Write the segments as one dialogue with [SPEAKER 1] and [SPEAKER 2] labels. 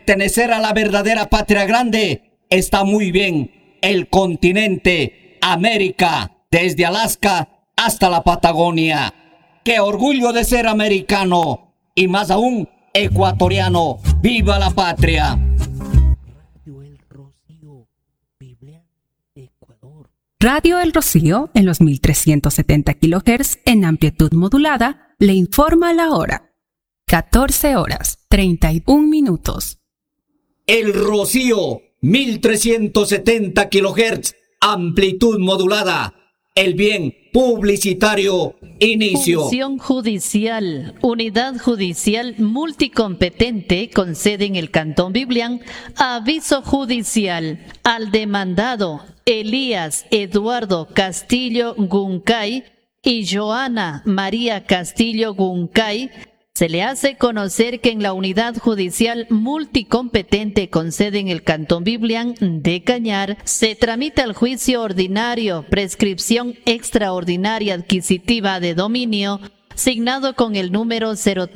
[SPEAKER 1] Pertenecer a la verdadera patria grande está muy bien. El continente, América, desde Alaska hasta la Patagonia. ¡Qué orgullo de ser americano! Y más aún, ecuatoriano. ¡Viva la patria!
[SPEAKER 2] Radio El Rocío, Biblia de Ecuador.
[SPEAKER 3] Radio El Rocío, en los 1370 kHz en amplitud modulada, le informa la hora. 14 horas, 31 minutos.
[SPEAKER 1] El Rocío, 1370 kHz, amplitud modulada. El bien publicitario, inicio.
[SPEAKER 4] Función judicial, unidad judicial multicompetente con sede en el Cantón Biblián. Aviso judicial al demandado Elías Eduardo Castillo Guncay y Joana María Castillo Guncay. Se le hace conocer que en la unidad judicial multicompetente con sede en el Cantón Biblián de Cañar se tramita el juicio ordinario, prescripción extraordinaria adquisitiva de dominio, signado con el número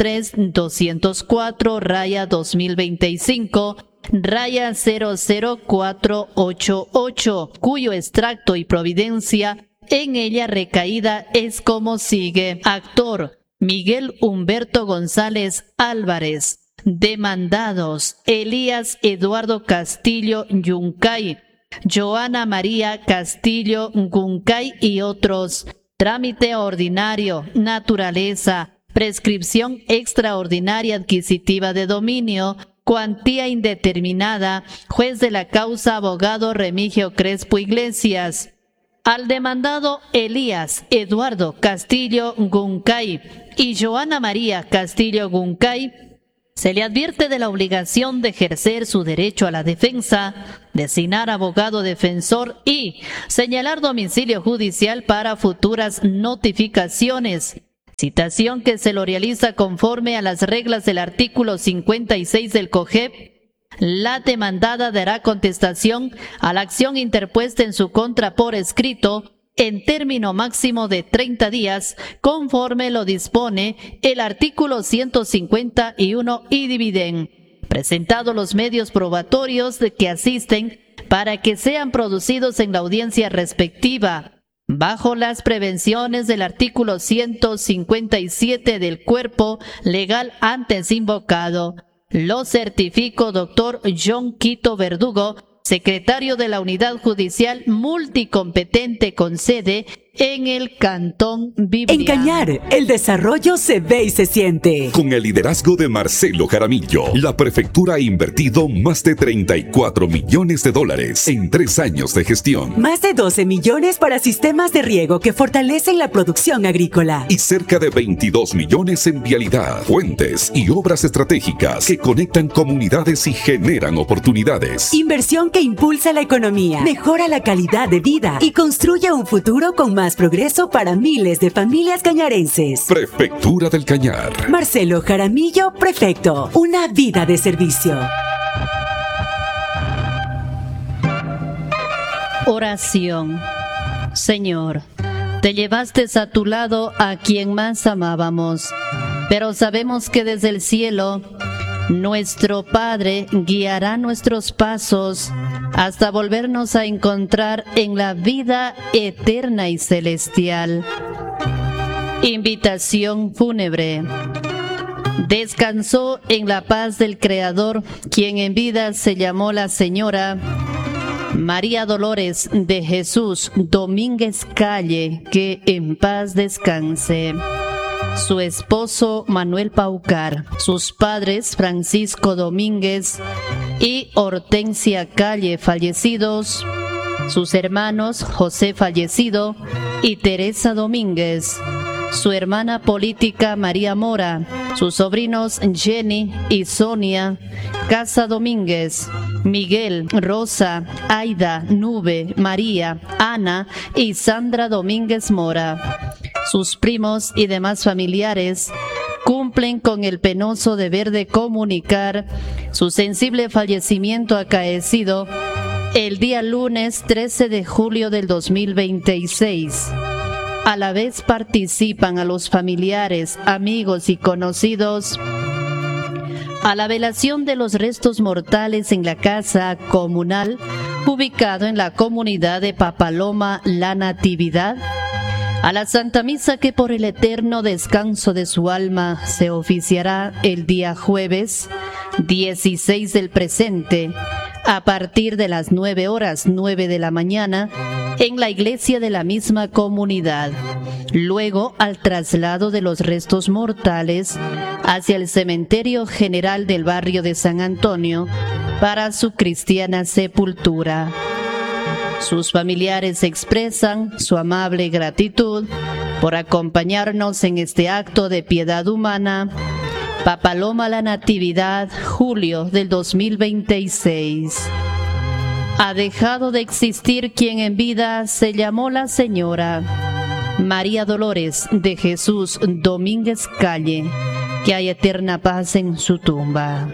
[SPEAKER 4] 03-204-2025-00488, cuyo extracto y providencia en ella recaída es como sigue. Actor: Miguel Humberto González Álvarez. Demandados: Elías Eduardo Castillo Guncay, Joana María Castillo Guncay y otros. Trámite ordinario, naturaleza, prescripción extraordinaria adquisitiva de dominio, cuantía indeterminada, juez de la causa abogado Remigio Crespo Iglesias. Al demandado Elías Eduardo Castillo Guncay y Joana María Castillo Guncay se le advierte de la obligación de ejercer su derecho a la defensa, designar abogado defensor y señalar domicilio judicial para futuras notificaciones. Citación que se lo realiza conforme a las reglas del artículo 56 del COGEP. La demandada dará contestación a la acción interpuesta en su contra por escrito en término máximo de 30 días, conforme lo dispone el artículo 151 y dividen. Presentados los medios probatorios de que asisten para que sean producidos en la audiencia respectiva, bajo las prevenciones del artículo 157 del cuerpo legal antes invocado. Lo certifico doctor John Quito Verdugo, secretario de la Unidad Judicial Multicompetente con sede en el Cantón Biblián.
[SPEAKER 5] En Cañar, el desarrollo se ve y se siente.
[SPEAKER 6] Con el liderazgo de Marcelo Jaramillo, la prefectura ha invertido más de $34 millones en 3 años de gestión.
[SPEAKER 5] Más de 12 millones para sistemas de riego que fortalecen la producción agrícola.
[SPEAKER 6] Y cerca de 22 millones en vialidad, puentes y obras estratégicas que conectan comunidades y generan oportunidades.
[SPEAKER 5] Inversión que impulsa la economía, mejora la calidad de vida y construye un futuro con más progreso para miles de familias cañarenses.
[SPEAKER 6] Prefectura del Cañar.
[SPEAKER 5] Marcelo Jaramillo, prefecto. Una vida de servicio.
[SPEAKER 4] Oración. Señor, te llevaste a tu lado a quien más amábamos, pero sabemos que desde el cielo nuestro Padre guiará nuestros pasos hasta volvernos a encontrar en la vida eterna y celestial. Invitación fúnebre. Descansó en la paz del Creador, quien en vida se llamó la señora María Dolores de Jesús Domínguez Calle, que en paz descanse. Su esposo Manuel Paucar, sus padres Francisco Domínguez y Hortensia Calle fallecidos, sus hermanos José fallecido y Teresa Domínguez, su hermana política María Mora, sus sobrinos Jenny y Sonia Casa Domínguez, Miguel, Rosa, Aida, Nube, María, Ana y Sandra Domínguez Mora. Sus primos y demás familiares cumplen con el penoso deber de comunicar su sensible fallecimiento acaecido el día lunes 13 de julio del 2026. A la vez participan a los familiares, amigos y conocidos a la velación de los restos mortales en la casa comunal ubicado en la comunidad de Papaloma La Natividad, a la Santa Misa que por el eterno descanso de su alma se oficiará el día jueves 16 del presente, a partir de las 9:09 de la mañana, en la iglesia de la misma comunidad. Luego, al traslado de los restos mortales hacia el cementerio general del barrio de San Antonio para su cristiana sepultura. Sus familiares expresan su amable gratitud por acompañarnos en este acto de piedad humana. Papaloma La Natividad, julio del 2026. Ha dejado de existir quien en vida se llamó la señora María Dolores de Jesús Domínguez Calle, que hay eterna paz en su tumba.